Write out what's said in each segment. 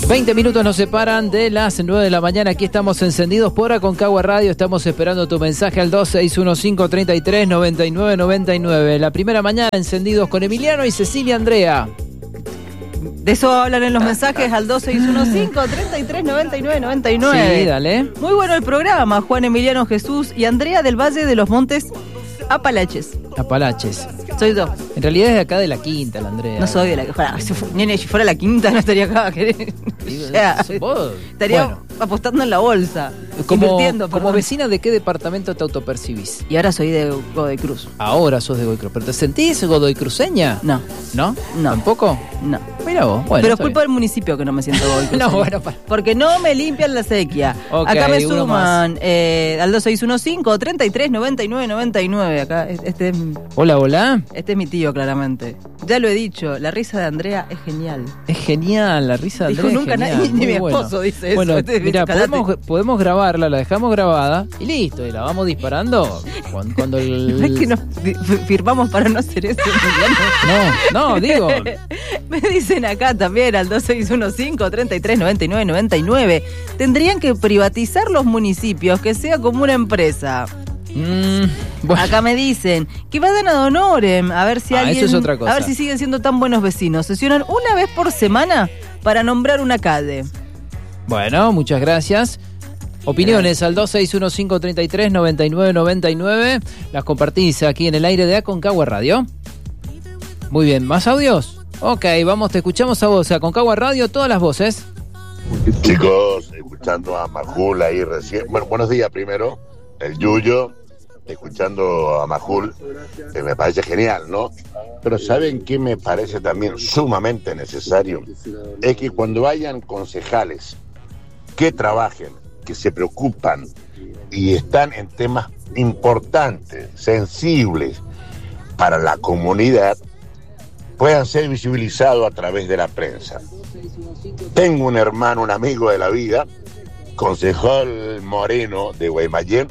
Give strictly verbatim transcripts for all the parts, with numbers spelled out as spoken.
veinte minutos nos separan de las nueve de la mañana. Aquí estamos encendidos por Aconcagua Radio. Estamos esperando tu mensaje al dos seis uno cinco, treinta y tres, noventa y nueve, noventa y nueve. La primera mañana encendidos con Emiliano y Cecilia Andrea. De eso hablan en los mensajes al dos seis uno cinco, treinta y tres, noventa y nueve, noventa y nueve. Sí, dale. Muy bueno el programa. Juan Emiliano Jesús y Andrea del Valle de los Montes Apalaches. Apalaches. Soy dos. En realidad es de acá de la Quinta, la Andrea. No soy de la Quinta. Si fuera la Quinta no estaría acá. O sea, ¿Vos? estaría Bueno. apostando en la bolsa. Como, invirtiendo, como perdón. vecina, ¿de qué departamento te autopercibís? Y ahora soy de Godoy Cruz. Ahora sos de Godoy Cruz. ¿Pero te sentís godoycruceña? No. ¿No? No. ¿Tampoco? No. Mira vos. Bueno, Pero es está culpa bien. del municipio que no me siento Godoy Cruz. No, bueno, para. Porque no me limpian la sequía. Ok, Acá me uno suman eh, al dos seis uno cinco, treinta y tres, noventa y nueve, noventa y nueve. Acá, este es, Hola, hola. este es mi tío, claramente. Ya lo he dicho, la risa de Andrea es genial. Es genial, la risa de Dijo Andrea es nunca genial, nadie, ni muy mi bueno. esposo dice eso. Bueno, Este, mira, calate. podemos, podemos grabarla, la dejamos grabada y listo, y la vamos disparando cuando, cuando el... No es que nos fi- firmamos para no hacer eso. No, no, digo... Me dicen acá también al dos seis uno cinco, treinta y tres, noventa y nueve, noventa y nueve. Tendrían que privatizar los municipios, que sea como una empresa. Mm, bueno. Acá me dicen que vayan a Donorem a ver si Ah, alguien, eso es otra cosa. a ver si siguen siendo tan buenos vecinos. Sesionan una vez por semana para nombrar una calle. Bueno, muchas gracias. Opiniones al dos seis uno cinco, treinta y tres, noventa y nueve, noventa y nueve. Las compartís aquí en el aire de Aconcagua Radio. Muy bien, ¿más audios? Ok, vamos, te escuchamos a vos, Aconcagua Radio, todas las voces. Chicos, escuchando a Majul ahí recién. Bueno, buenos días primero, el Yuyo, escuchando a Majul, que me parece genial, ¿no? Pero ¿saben qué me parece también sumamente necesario? Es que cuando hayan concejales que trabajen, que se preocupan y están en temas importantes, sensibles para la comunidad, puedan ser visibilizados a través de la prensa. Tengo un hermano, un amigo de la vida, concejal Moreno de Guaymallén,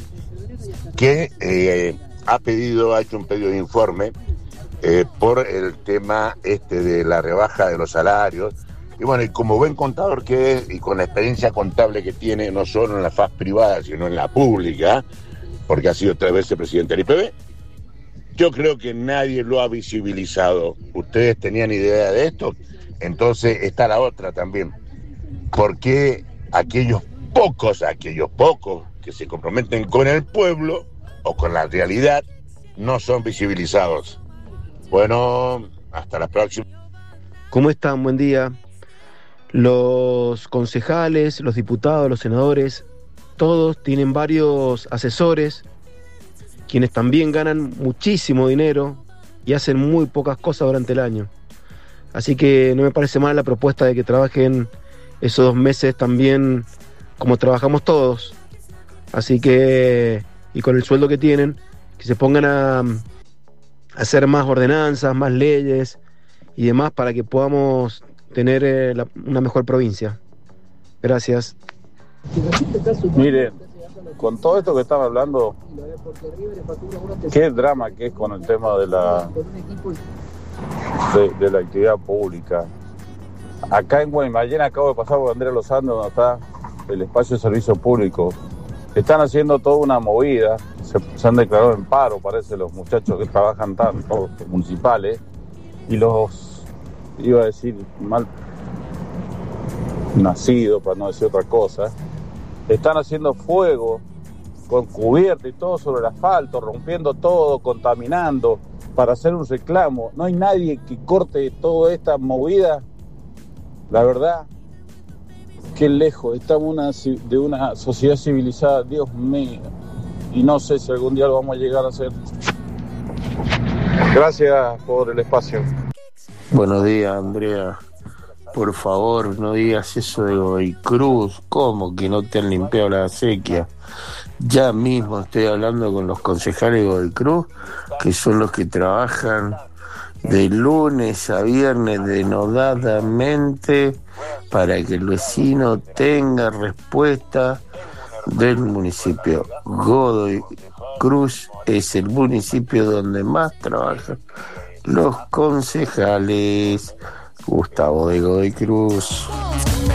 que eh, ha pedido, ha hecho un pedido de informe eh, por el tema este de la rebaja de los salarios. Y bueno, y como buen contador que es, y con la experiencia contable que tiene, no solo en la faz privada, sino en la pública, porque ha sido tres veces presidente del I P B, yo creo que nadie lo ha visibilizado. ¿Ustedes tenían idea de esto? Entonces está la otra también. ¿Por qué aquellos pocos, aquellos pocos que se comprometen con el pueblo o con la realidad no son visibilizados? Bueno, hasta la próxima. ¿Cómo están? Buen día. Los concejales, los diputados, los senadores, todos tienen varios asesores, quienes también ganan muchísimo dinero y hacen muy pocas cosas durante el año. Así que no me parece mal la propuesta de que trabajen esos dos meses también como trabajamos todos. Así que, y con el sueldo que tienen, que se pongan a, a hacer más ordenanzas, más leyes y demás para que podamos tener eh, la, una mejor provincia. Gracias. Miren, con todo esto que están hablando, qué drama que es con el tema de la de, de la actividad pública. Acá en Guaymallén acabo de pasar por Andrea Lozano, donde está el espacio de servicio público. Están haciendo toda una movida, se, se han declarado en paro, parece, los muchachos que trabajan tanto, municipales, y los, iba a decir mal nacidos, para no decir otra cosa, están haciendo fuego con cubierta y todo sobre el asfalto, rompiendo todo, contaminando, para hacer un reclamo. No hay nadie que corte toda esta movida. La verdad, qué lejos estamos una, de una sociedad civilizada, Dios mío. Y no sé si algún día lo vamos a llegar a hacer. Gracias por el espacio. Buenos días, Andrea. Por favor, no digas eso de Godoy Cruz. ¿Cómo que no te han limpiado la sequía? Ya mismo estoy hablando con los concejales de Godoy Cruz, que son los que trabajan de lunes a viernes denodadamente para que el vecino tenga respuesta del municipio. Godoy Cruz es el municipio donde más trabajan los concejales. Gustavo de Godoy Cruz.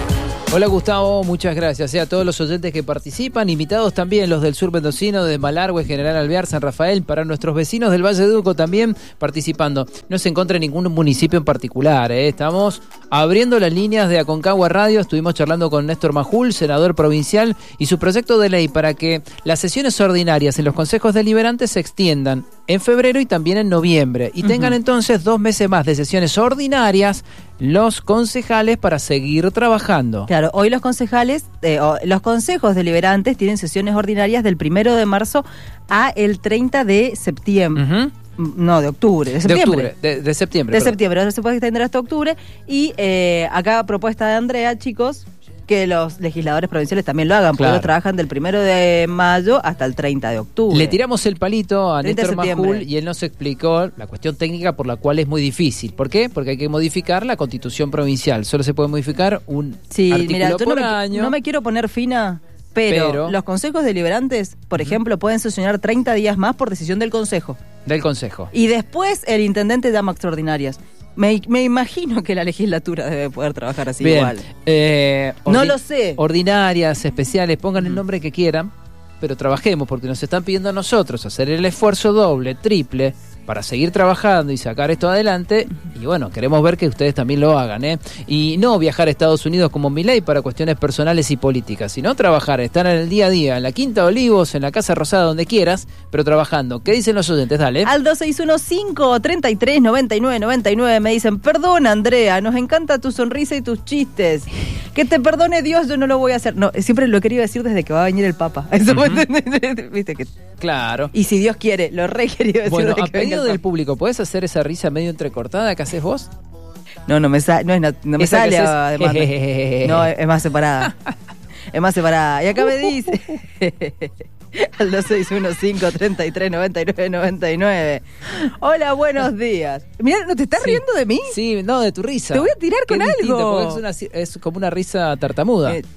Hola Gustavo, muchas gracias a todos los oyentes que participan, invitados también los del sur mendocino, de Malargüe, General Alvear, San Rafael, para nuestros vecinos del Valle de Uco también participando. No se encuentra en ningún municipio en particular, ¿eh? Estamos abriendo las líneas de Aconcagua Radio, estuvimos charlando con Néstor Majul, senador provincial, y su proyecto de ley para que las sesiones ordinarias en los consejos deliberantes se extiendan en febrero y también en noviembre, y tengan uh-huh. entonces dos meses más de sesiones ordinarias los concejales para seguir trabajando. Claro, hoy los concejales, eh, los consejos deliberantes tienen sesiones ordinarias del primero de marzo a el treinta de septiembre. Uh-huh. No, de octubre, de septiembre. De octubre, de, de septiembre. De perdón. septiembre, ahora se puede extender hasta octubre. Y eh, acá propuesta de Andrea, chicos, que los legisladores provinciales también lo hagan, porque claro. ellos trabajan del primero de mayo hasta el treinta de octubre. Le tiramos el palito a Néstor Majul y él nos explicó la cuestión técnica por la cual es muy difícil. ¿Por qué? Porque hay que modificar la constitución provincial. Solo se puede modificar un sí, artículo mira, yo por no me, año. No me quiero poner fina, pero, pero los consejos deliberantes, por uh-huh. ejemplo, pueden sesionar treinta días más por decisión del consejo. Del consejo. Y después el intendente llama extraordinarias. Me, me imagino que la legislatura debe poder trabajar así. Bien. Igual. Eh, no lo sé. Ordinarias, especiales, pongan el nombre que quieran, pero trabajemos porque nos están pidiendo a nosotros hacer el esfuerzo doble, triple, para seguir trabajando y sacar esto adelante. Y bueno, queremos ver que ustedes también lo hagan, ¿eh? Y no viajar a Estados Unidos como Milei para cuestiones personales y políticas, sino trabajar, estar en el día a día, en la Quinta de Olivos, en la Casa Rosada, donde quieras, pero trabajando. ¿Qué dicen los oyentes? Dale. Al dos seis uno cinco, tres tres, nueve nueve nueve nueve me dicen, perdón Andrea, nos encanta tu sonrisa y tus chistes. Que te perdone Dios, yo no lo voy a hacer. No, siempre lo he querido decir desde que va a venir el Papa. Eso uh-huh. ¿Viste? Que... Claro. Y si Dios quiere, lo re querido decir bueno, desde a que venga pedido del público, ¿puedes hacer esa risa medio entrecortada que haces vos? No, no me, sa- no es, no, no me sale además. No, es más separada. Es más separada. Y acá me dice al dos seis uno cinco, tres tres, nueve nueve nueve nueve. Hola, buenos días. Mirá, ¿no te estás sí. riendo de mí? Sí, no, de tu risa. Te voy a tirar con es algo. Es, una, es como una risa tartamuda. Eh.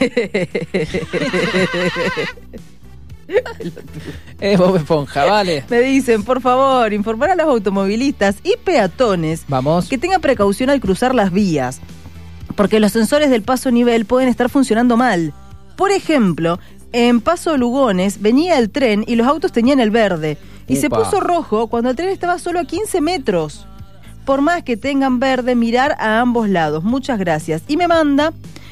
Es Bob Esponja, vale. Me dicen, por favor, informar a los automovilistas y peatones Vamos. que tengan precaución al cruzar las vías, porque los sensores del paso nivel pueden estar funcionando mal. Por ejemplo, en Paso Lugones venía el tren y los autos tenían el verde y Upa. se puso rojo cuando el tren estaba solo a quince metros. Por más que tengan verde, mirar a ambos lados. Muchas gracias. Y me manda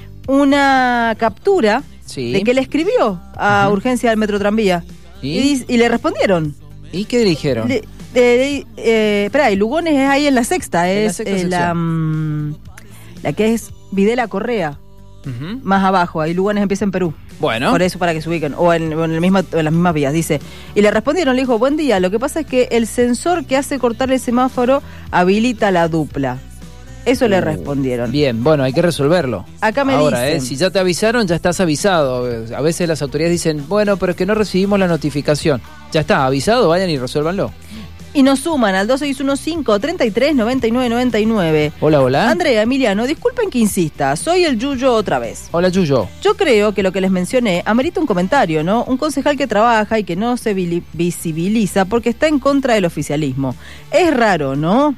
una captura sí. de que le escribió a uh-huh. urgencia del Metro Tranvía. ¿Y? Y, y le respondieron. ¿Y qué dijeron? Le, eh, eh, espera, y Lugones es ahí en la sexta, es la, sexta eh, la, mm, la que es Videla Correa. Uh-huh. Más abajo, ahí Lugones empieza en Perú. Bueno. Por eso, para que se ubiquen. O en, en, el mismo, en las mismas vías, dice. Y le respondieron, le dijo, buen día, lo que pasa es que el sensor que hace cortar el semáforo habilita la dupla. Eso uh, le respondieron. Bien, bueno, hay que resolverlo. Acá me Ahora, dicen. Eh, si ya te avisaron, ya estás avisado. A veces las autoridades dicen, bueno, pero es que no recibimos la notificación. Ya está, avisado, vayan y resuélvanlo. Y nos suman al dos seis uno cinco, tres tres, nueve nueve nueve nueve. Hola, hola. Andrea, Emiliano, disculpen que insista, soy el Yuyo otra vez. Hola, Yuyo. Yo creo que lo que les mencioné amerita un comentario, ¿no? Un concejal que trabaja y que no se visibiliza porque está en contra del oficialismo. Es raro, ¿no?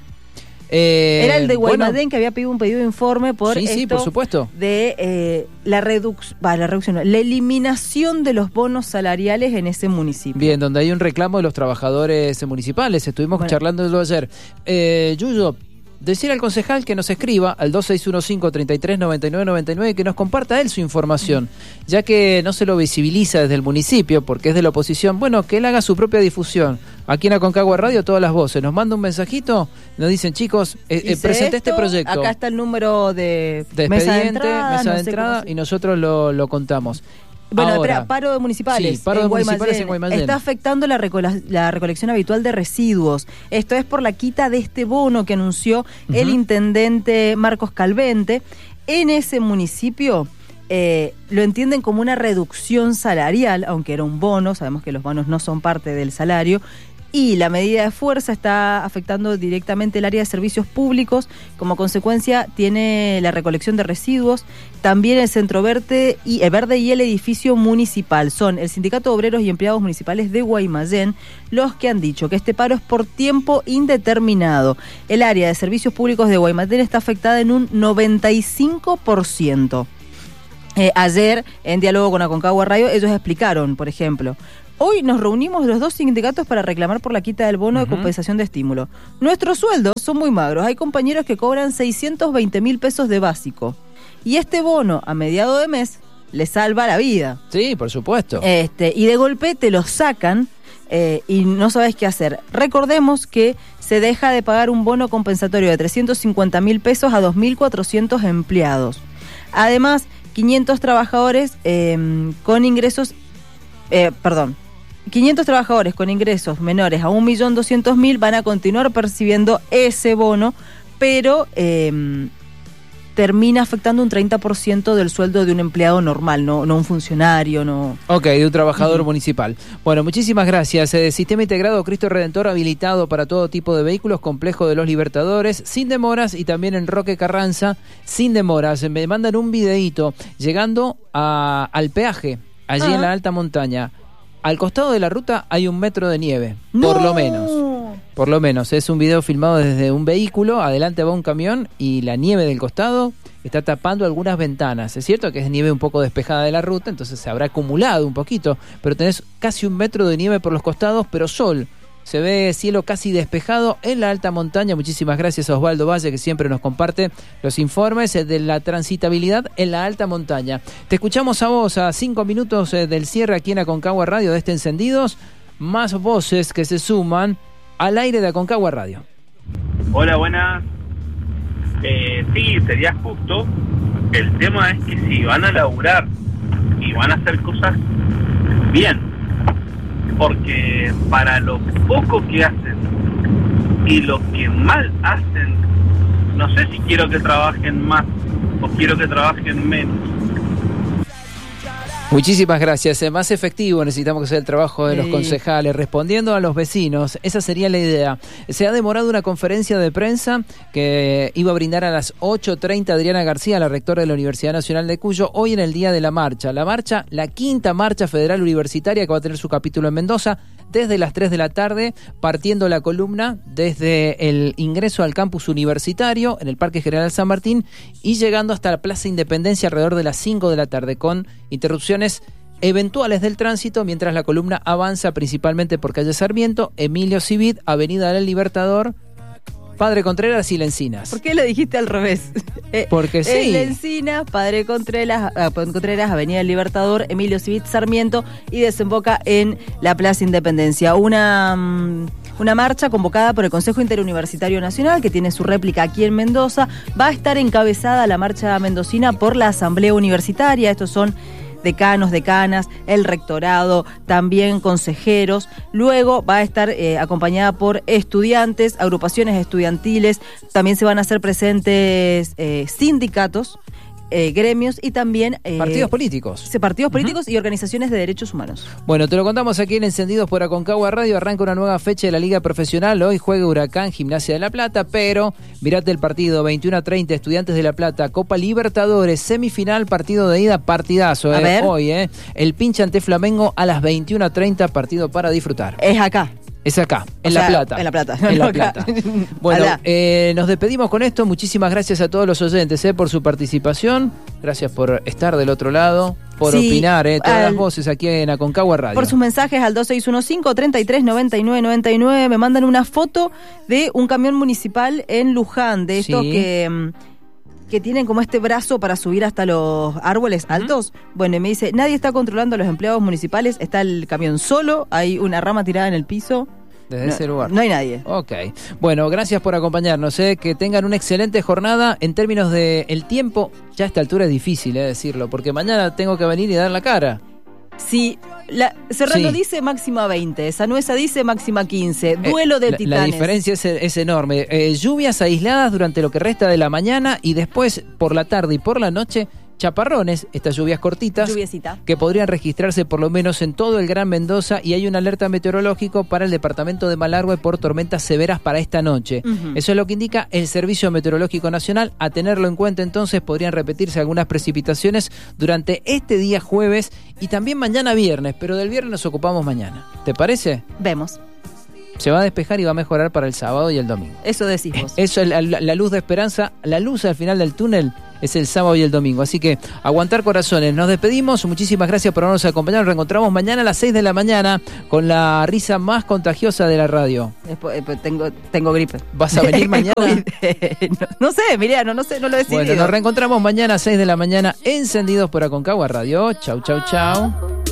Eh, Era el de Guaymallén bueno, que había pedido un pedido de informe por sí, esto sí, por supuesto. de eh, la reducción, la reducción, la eliminación de los bonos salariales en ese municipio. Bien, donde hay un reclamo de los trabajadores municipales. Estuvimos bueno. charlándolo ayer. Eh, Yuyo, decir al concejal que nos escriba al dos seis uno cinco, tres tres, nueve nueve nueve nueve, que nos comparta él su información, ya que no se lo visibiliza desde el municipio porque es de la oposición. Bueno, que él haga su propia difusión. Aquí en Aconcagua Radio, todas las voces. Nos manda un mensajito, nos dicen, chicos, eh, eh, presenté este proyecto. Acá está el número de, de mesa expediente, de entrada, mesa no de entrada y nosotros lo, lo contamos. Bueno, Ahora, espera, paro de municipales. Sí, paro de en municipales Guaymallén. en Guaymallén. Está afectando la, recola- la recolección habitual de residuos. Esto es por la quita de este bono que anunció uh-huh. el intendente Marcos Calvente. En ese municipio eh, lo entienden como una reducción salarial, aunque era un bono, sabemos que los bonos no son parte del salario. Y la medida de fuerza está afectando directamente el área de servicios públicos. Como consecuencia, tiene la recolección de residuos, también el Centro Verde y el Verde y el edificio municipal. Son el Sindicato de Obreros y Empleados Municipales de Guaymallén los que han dicho que este paro es por tiempo indeterminado. El área de servicios públicos de Guaymallén está afectada en un noventa y cinco por ciento. Eh, ayer, en diálogo con Aconcagua Radio, ellos explicaron, por ejemplo, hoy nos reunimos los dos sindicatos para reclamar por la quita del bono uh-huh. de compensación de estímulo. Nuestros sueldos son muy magros. Hay compañeros que cobran seiscientos veinte mil pesos de básico. Y este bono, a mediado de mes, les salva la vida. Sí, por supuesto. Este, y de golpe te lo sacan eh, y no sabes qué hacer. Recordemos que se deja de pagar un bono compensatorio de trescientos cincuenta mil pesos a dos mil cuatrocientos empleados. Además, quinientos trabajadores eh, con ingresos, eh, perdón, quinientos trabajadores con ingresos menores a un millón doscientos mil van a continuar percibiendo ese bono, pero eh, termina afectando un treinta por ciento del sueldo de un empleado normal, no, no un funcionario, no... Ok, de un trabajador uh-huh. municipal. Bueno, muchísimas gracias. Eh, Sistema integrado Cristo Redentor habilitado para todo tipo de vehículos, complejo de los Libertadores, sin demoras, y también en Roque Carranza, sin demoras. Me mandan un videíto llegando a, al peaje, allí uh-huh. en la alta montaña. Al costado de la ruta hay un metro de nieve, ¡No! por lo menos. Por lo menos, es un video filmado desde un vehículo, adelante va un camión y la nieve del costado está tapando algunas ventanas. Es cierto que es nieve un poco despejada de la ruta, entonces se habrá acumulado un poquito, pero tenés casi un metro de nieve por los costados, pero sol. Se ve cielo casi despejado en la alta montaña. Muchísimas gracias a Osvaldo Valle, que siempre nos comparte los informes de la transitabilidad en la alta montaña. Te escuchamos a vos a cinco minutos del cierre aquí en Aconcagua Radio de este Encendidos. Más voces que se suman al aire de Aconcagua Radio. Hola, buenas. Eh, sí, sería justo. El tema es que si van a laburar y van a hacer cosas bien, porque para lo poco que hacen y lo que mal hacen, no sé si quiero que trabajen más o quiero que trabajen menos. Muchísimas gracias. Eh, más efectivo necesitamos que sea el trabajo de los sí. concejales, respondiendo a los vecinos. Esa sería la idea. Se ha demorado una conferencia de prensa que iba a brindar a las ocho treinta Adriana García, la rectora de la Universidad Nacional de Cuyo, hoy en el día de la marcha. La marcha, la quinta marcha federal universitaria, que va a tener su capítulo en Mendoza, desde las tres de la tarde, partiendo la columna desde el ingreso al campus universitario en el Parque General San Martín y llegando hasta la Plaza Independencia alrededor de las cinco de la tarde, con interrupciones eventuales del tránsito, mientras la columna avanza principalmente por calle Sarmiento, Emilio Civit, Avenida del Libertador, Padre Contreras y Lencinas. ¿Por qué lo dijiste al revés? Porque eh, sí. Lencinas, Padre Contreras, ah, Contreras, Avenida del Libertador, Emilio Civit, Sarmiento, y desemboca en la Plaza Independencia. Una, um, una marcha convocada por el Consejo Interuniversitario Nacional, que tiene su réplica aquí en Mendoza. Va a estar encabezada la marcha mendocina por la Asamblea Universitaria. Estos son decanos, decanas, el rectorado, también consejeros. Luego va a estar eh, acompañada por estudiantes, agrupaciones estudiantiles, también se van a hacer presentes eh, sindicatos, eh, gremios y también... Eh, partidos políticos. Partidos políticos uh-huh. y organizaciones de derechos humanos. Bueno, te lo contamos aquí en Encendidos por Aconcagua Radio. Arranca una nueva fecha de la Liga Profesional. Hoy juega Huracán, Gimnasia de La Plata, pero mirate el partido, veintiuno a treinta, Estudiantes de La Plata, Copa Libertadores, semifinal, partido de ida, partidazo, eh, hoy, eh. El Pincha ante Flamengo a las veintiuno a treinta, partido para disfrutar. Es acá. Es acá, en o sea, La Plata. En La Plata. En La Plata. Bueno, eh, nos despedimos con esto. Muchísimas gracias a todos los oyentes eh, por su participación. Gracias por estar del otro lado, por sí, opinar, eh, todas al, las voces aquí en Aconcagua Radio. Por sus mensajes al dos seis uno cinco, treinta y tres, noventa y nueve, noventa y nueve. Me mandan una foto de un camión municipal en Luján, de estos sí. que... que tienen como este brazo para subir hasta los árboles uh-huh. altos. Bueno, y me dice, nadie está controlando a los empleados municipales, está el camión solo, hay una rama tirada en el piso. Desde no, ese lugar. No hay nadie. Ok. Bueno, gracias por acompañarnos. Eh. Que tengan una excelente jornada. En términos de el tiempo, ya a esta altura es difícil eh, decirlo, porque mañana tengo que venir y dar la cara. Sí, la, Serrano sí. dice máxima veinte, Sanuesa dice máxima quince, duelo eh, de la, titanes. La diferencia es, es enorme. Eh, lluvias aisladas durante lo que resta de la mañana y después por la tarde y por la noche chaparrones, estas lluvias cortitas Lluviecita. que podrían registrarse por lo menos en todo el Gran Mendoza, y hay una alerta meteorológico para el departamento de Malargüe por tormentas severas para esta noche. Uh-huh. Eso es lo que indica el Servicio Meteorológico Nacional. A tenerlo en cuenta entonces, podrían repetirse algunas precipitaciones durante este día jueves y también mañana viernes, pero del viernes nos ocupamos mañana. ¿Te parece? Vemos. Se va a despejar y va a mejorar para el sábado y el domingo. Eso decimos. Eso es la, la, la luz de esperanza, la luz al final del túnel. es el sábado y el domingo. Así que aguantar corazones. Nos despedimos. Muchísimas gracias por habernos acompañado. Nos reencontramos mañana a las seis de la mañana con la risa más contagiosa de la radio. Después, después tengo, tengo gripe. ¿Vas a venir mañana? no, no sé, Emiliano, no sé, no lo he decidido. Bueno, nos reencontramos mañana a seis de la mañana encendidos por Aconcagua Radio. Chau, chau, chau.